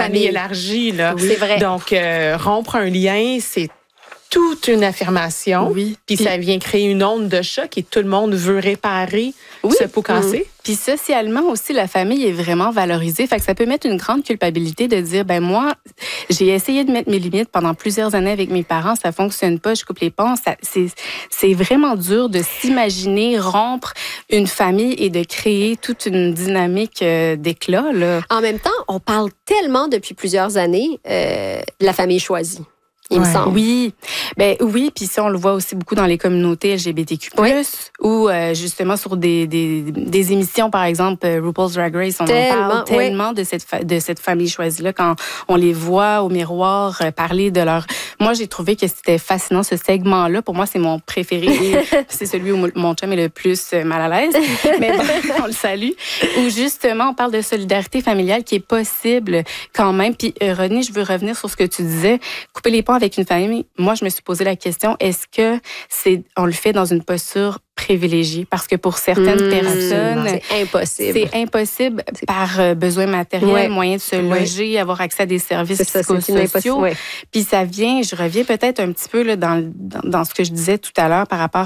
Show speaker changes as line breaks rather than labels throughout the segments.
famille élargie. Là.
Oui, c'est vrai.
Donc, rompre un lien, c'est toute une affirmation.
Oui.
Puis ça vient créer une onde de choc et tout le monde veut réparer ce pot cassé.
Puis socialement aussi, la famille est vraiment valorisée. Fait que ça peut mettre une grande culpabilité de dire, ben moi, j'ai essayé de mettre mes limites pendant plusieurs années avec mes parents, ça fonctionne pas, je coupe les ponts. C'est vraiment dur de s'imaginer rompre une famille et de créer toute une dynamique d'éclat. Là.
En même temps, on parle tellement depuis plusieurs années de la famille choisie. Il me semble.
Oui, puis ça, on le voit aussi beaucoup dans les communautés LGBTQ+, ou justement sur des émissions, par exemple, RuPaul's Drag Race, on en parle tellement de cette famille choisie-là, quand on les voit au miroir parler de leur... Moi, j'ai trouvé que c'était fascinant, ce segment-là. Pour moi, c'est mon préféré. C'est celui où mon chum est le plus mal à l'aise, mais bon, on le salue. Où justement, on parle de solidarité familiale qui est possible quand même. Puis, René, je veux revenir sur ce que tu disais, couper les ponts avec une famille. Moi, je me suis posé la question, est-ce que on le fait dans une posture privilégiée? Parce que pour certaines personnes,
c'est impossible.
C'est impossible par besoin matériel, moyen de se loger, avoir accès à des services psychosociaux. Puis ça vient, je reviens peut-être un petit peu là, dans ce que je disais tout à l'heure par rapport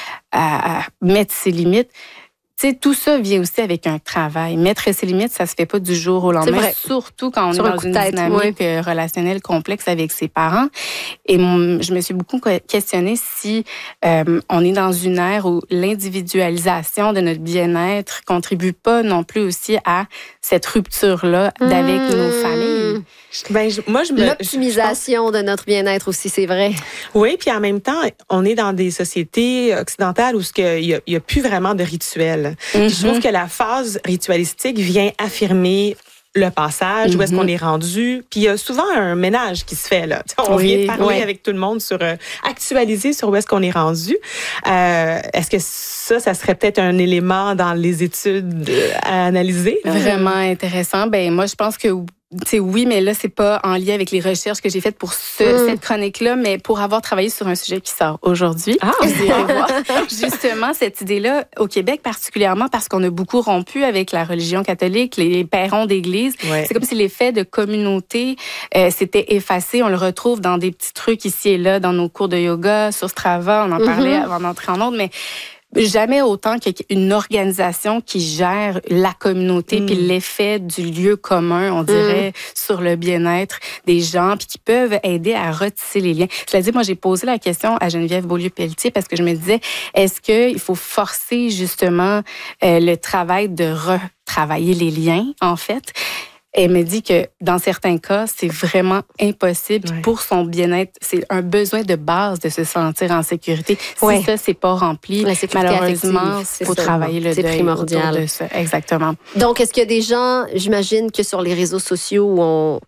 à mettre ses limites. Tu sais, tout ça vient aussi avec un travail. Mettre ses limites, ça se fait pas du jour au lendemain, surtout quand on est dans une dynamique relationnelle complexe avec ses parents. Et je me suis beaucoup questionnée si on est dans une ère où l'individualisation de notre bien-être contribue pas non plus aussi à cette rupture-là d'avec nos familles.
L'optimisation de notre bien-être aussi, c'est vrai.
Oui, puis en même temps, on est dans des sociétés occidentales où il y a plus vraiment de rituels. Je trouve que la phase ritualistique vient affirmer le passage, où est-ce qu'on est rendu. Puis il y a souvent un ménage qui se fait là. On vient de parler avec tout le monde sur actualiser sur où est-ce qu'on est rendu. Est-ce que ça serait peut-être un élément dans les études à analyser?
Vraiment intéressant. Ben moi, je pense que oui, mais là, c'est pas en lien avec les recherches que j'ai faites pour cette chronique-là, mais pour avoir travaillé sur un sujet qui sort aujourd'hui. Vous irez voir. Justement, cette idée-là, au Québec particulièrement, parce qu'on a beaucoup rompu avec la religion catholique, les pérons d'église. C'est comme si l'effet de communauté s'était effacé. On le retrouve dans des petits trucs ici et là, dans nos cours de yoga, sur Strava, on en parlait avant d'entrer en ondes, mais jamais autant qu'une organisation qui gère la communauté puis l'effet du lieu commun, on dirait, sur le bien-être des gens puis qui peuvent aider à retisser les liens. Cela dit, moi, j'ai posé la question à Geneviève Beaulieu-Pelletier parce que je me disais, est-ce qu'il faut forcer justement le travail de retravailler les liens, en fait? Elle me dit que dans certains cas, c'est vraiment impossible. Pour son bien-être, c'est un besoin de base de se sentir en sécurité. Si ça, c'est pas rempli, malheureusement, il faut travailler le deuil.
C'est primordial.
Autour de ça. Exactement.
Donc, est-ce qu'il y a des gens, j'imagine que sur les réseaux sociaux, où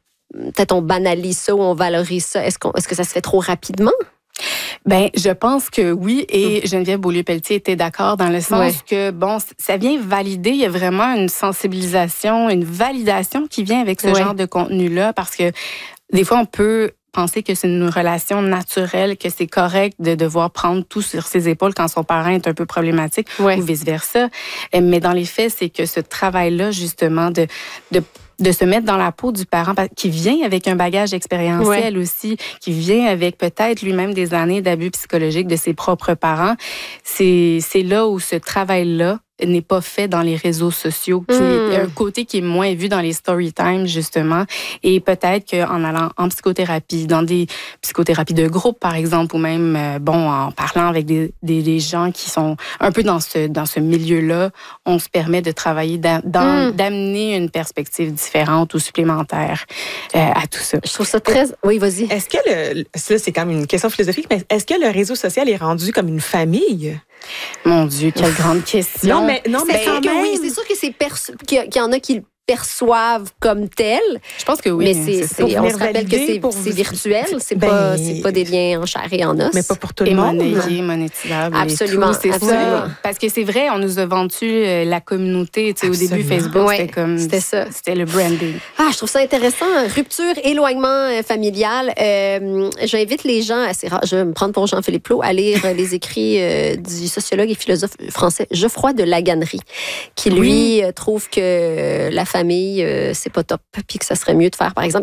on banalise ça, où on valorise ça, est-ce que ça se fait trop rapidement?
Ben, je pense que oui, et Geneviève Beaulieu-Pelletier était d'accord dans le sens que, bon, ça vient valider, il y a vraiment une sensibilisation, une validation qui vient avec ce genre de contenu-là, parce que des fois, on peut penser que c'est une relation naturelle, que c'est correct de devoir prendre tout sur ses épaules quand son parent est un peu problématique, ou vice-versa. Mais dans les faits, c'est que ce travail-là, justement, de se mettre dans la peau du parent qui vient avec un bagage expérientiel aussi, qui vient avec peut-être lui-même des années d'abus psychologiques de ses propres parents. C'est là où ce travail-là n'est pas fait dans les réseaux sociaux, qui est un côté qui est moins vu dans les story time, justement. Et peut-être qu'en allant en psychothérapie, dans des psychothérapies de groupe, par exemple, ou même, en parlant avec des gens qui sont un peu dans ce milieu-là, on se permet de travailler, d'amener une perspective différente ou supplémentaire à tout ça.
Je trouve ça très... Oui, vas-y.
Est-ce que ça, c'est comme une question philosophique, mais est-ce que le réseau social est rendu comme une famille?
Mon Dieu, quelle grande question.
Non, mais quand même. Oui, c'est sûr que qu'il y en a qui le perçoivent comme tel.
Je pense que oui.
Mais on se rappelle que c'est virtuel, c'est pas des liens en chair et en os.
Mais pas pour tout le monde.
Et monétisable.
Absolument.
Et tout, absolument. Parce que c'est vrai, on nous a vendu la communauté. Au début, Facebook, c'était ça. C'était le branding.
Je trouve ça intéressant. Rupture, éloignement familial. J'invite les gens, je vais me prendre pour Jean-Philippe Plot, à lire les écrits du sociologue et philosophe français Geoffroy de Laganerie, qui lui trouve que la famille, c'est pas top, puis que ça serait mieux de faire, par exemple,